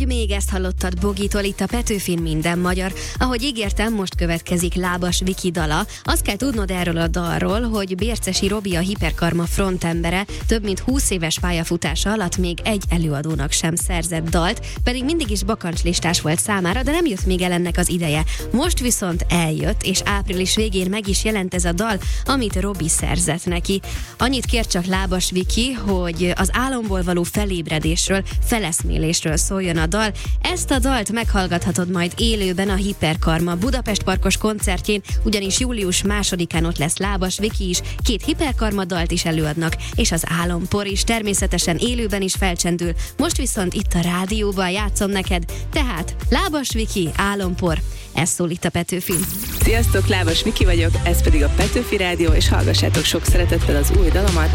Ahogy még ezt hallottad Bogitól, itt a Petőfin minden magyar. Ahogy ígértem, most következik Lábas Viki dala. Azt kell tudnod erről a dalról, hogy Bércesi Robi a Hiperkarma frontembere több mint 20 éves pályafutása alatt még egy előadónak sem szerzett dalt, pedig mindig is bakancslistás volt számára, de nem jött még el ennek az ideje. Most viszont eljött, és április végén meg is jelent ez a dal, amit Robi szerzett neki. Annyit kér csak Lábas Viki, hogy az álomból való felébredésről, feleszmélésről szóljon a dal. Ezt a dalt meghallgathatod majd élőben a Hiperkarma Budapest Parkos koncertjén, ugyanis július 2-án ott lesz Lábas Viki is, 2 Hiperkarma dalt is előadnak, és az Álompor is természetesen élőben is felcsendül. Most viszont itt a rádióban játszom neked, tehát Lábas Viki, Álompor, ez szól itt a Petőfin. Sziasztok, Lábas Viki vagyok, ez pedig a Petőfi Rádió, és hallgassátok sok szeretettel az új dalomat,